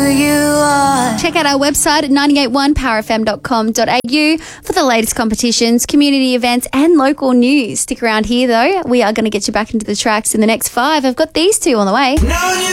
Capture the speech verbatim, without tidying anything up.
you are. Check out our website at nine eight one power f m dot com dot a u for the latest competitions, community events and local news. Stick around here though. We are going to get you back into the tracks in the next five. I've got these two on the way. Now you